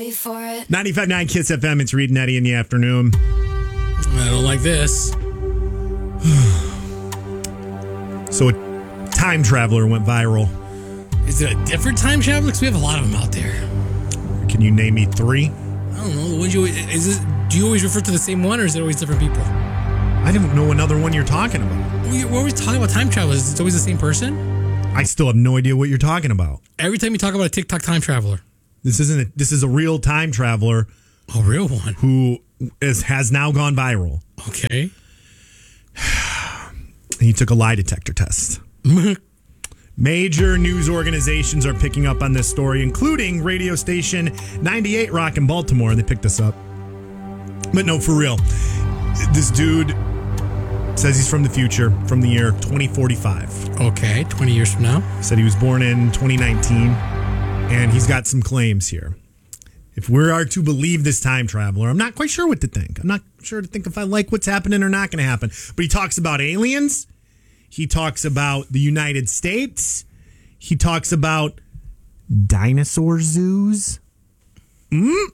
wait for it. 95.9 Kiss FM. It's Reed and Eddie in the afternoon. I don't like this. So a time traveler went viral. Is it a different time traveler? Because we have a lot of them out there. Can you name me 3? I don't know. Do you always refer to the same one, or is it always different people? I don't know another one you're talking about. We're always talking about time travelers. It's always the same person? I still have no idea what you're talking about. Every time you talk about a TikTok time traveler. This is a real time traveler. A real one? Who has now gone viral. Okay. He took a lie detector test. Major news organizations are picking up on this story, including radio station 98 Rock in Baltimore. They picked this up. But no, for real. This dude says he's from the future, from the year 2045. Okay, 20 years from now. Said he was born in 2019, and he's got some claims here. If we are to believe this time traveler, I'm not quite sure what to think. I'm not sure to think if I like what's happening or not going to happen. But he talks about aliens. He talks about the United States. He talks about dinosaur zoos. And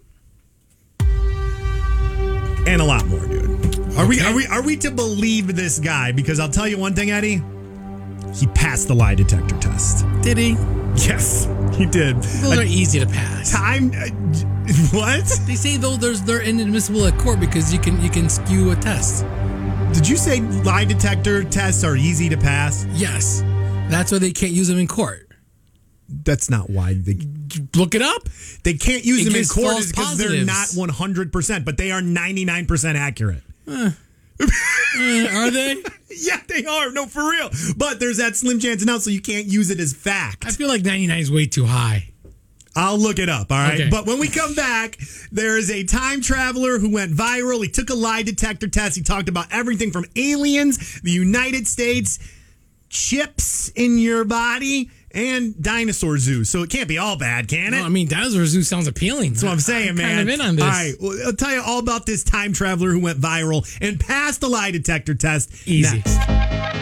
a lot more, dude. Are we to believe this guy? Because I'll tell you one thing, Eddie. He passed the lie detector test. Did he? Yes, he did. Those are easy to pass. What? They say though they're inadmissible at court because you can skew a test. Did you say lie detector tests are easy to pass? Yes. That's why they can't use them in court. That's not why they look it up. They can't use them in court false because they're not 100%, but they are 99% accurate. Are they? Yeah, they are. No, for real. But there's that slim chance now, so you can't use it as fact. I feel like 99 is way too high. I'll look it up, all right? Okay. But when we come back, there is a time traveler who went viral. He took a lie detector test. He talked about everything from aliens, the United States, chips in your body, and dinosaur zoos. So it can't be all bad, can it? No, I mean, dinosaur zoo sounds appealing. That's what I'm saying, man. Kind of in on this. All right, well, I'll tell you all about this time traveler who went viral and passed the lie detector test. Easy. Next.